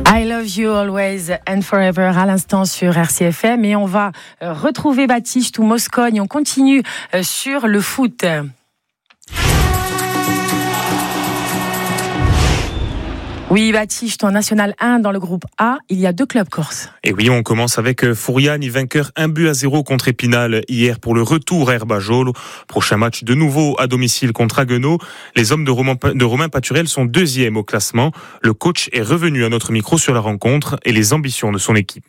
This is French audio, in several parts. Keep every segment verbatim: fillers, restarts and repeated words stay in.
I love you always and forever à l'instant sur R C F M et on va retrouver Baptiste ou Moscogne. On continue sur le foot. Oui, Baptiste, en National un, dans le groupe A, il y a deux clubs corses. Et oui, on commence avec Furiani, vainqueur un but à zéro contre Épinal hier pour le retour à Herbajol. Prochain match de nouveau à domicile contre Haguenau. Les hommes de Romain, de Romain Paturel sont deuxièmes au classement. Le coach est revenu à notre micro sur la rencontre et les ambitions de son équipe.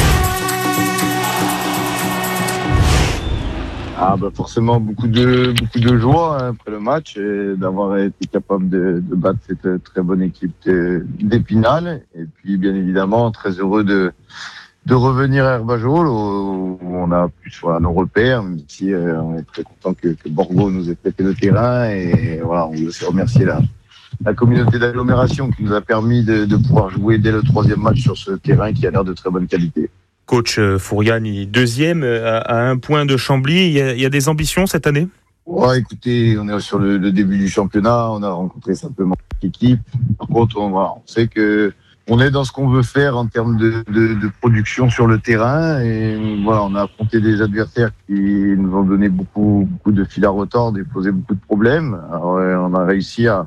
Ah bah forcément beaucoup de beaucoup de joie hein, après le match et d'avoir été capable de, de battre cette très bonne équipe de, d'Épinal et puis bien évidemment très heureux de de revenir à Herbajol où on a pu voilà, nos repères, même si euh, on est très content que, que Borgo nous ait prêté le terrain et voilà, on veut aussi remercier la la communauté d'agglomération qui nous a permis de, de pouvoir jouer dès le troisième match sur ce terrain qui a l'air de très bonne qualité. Coach Furiani, deuxième à un point de Chambly. Il y a, il y a des ambitions cette année ? Ouais, écoutez, on est sur le, le début du championnat. On a rencontré simplement l'équipe. Par contre, on, voilà, on sait que on est dans ce qu'on veut faire en termes de, de, de production sur le terrain. Et voilà, on a affronté des adversaires qui nous ont donné beaucoup, beaucoup de fil à retordre et posé beaucoup de problèmes. Alors, on a réussi à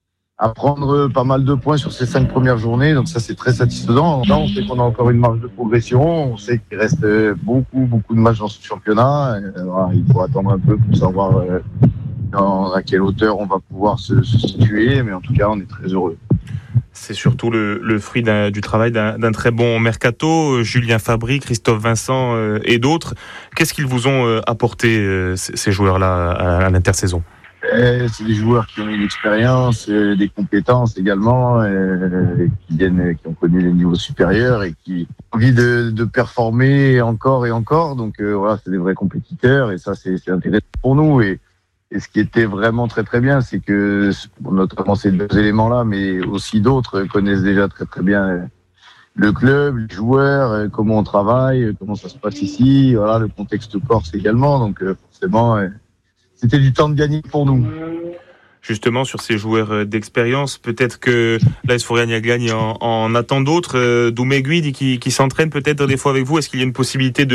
à prendre pas mal de points sur ces cinq premières journées, donc ça c'est très satisfaisant. Là on sait qu'on a encore une marge de progression, on sait qu'il reste beaucoup beaucoup de matchs dans ce championnat. Et, voilà, il faut attendre un peu pour savoir euh, dans, à quelle hauteur on va pouvoir se, se situer, mais en tout cas on est très heureux. C'est surtout le, le fruit d'un, du travail d'un, d'un très bon mercato, Julien Fabry, Christophe Vincent euh, et d'autres. Qu'est-ce qu'ils vous ont euh, apporté euh, ces, ces joueurs-là à, à l'intersaison ? Et c'est des joueurs qui ont une expérience, euh, des compétences également, euh, qui viennent, qui ont connu les niveaux supérieurs et qui ont envie de, de performer encore et encore. Donc euh, voilà, c'est des vrais compétiteurs et ça c'est, c'est intéressant pour nous. Et, et ce qui était vraiment très très bien, c'est que notamment ces deux éléments-là, mais aussi d'autres connaissent déjà très très bien le club, les joueurs, comment on travaille, comment ça se passe ici. Voilà, le contexte corse également. Donc euh, forcément. Euh, C'était du temps de gagner pour nous. Justement, sur ces joueurs d'expérience, peut-être que l'A S Furiani gagne en, en attend d'autres. Doumé Guidi qui, qui s'entraîne peut-être des fois avec vous. Est-ce qu'il y a une possibilité de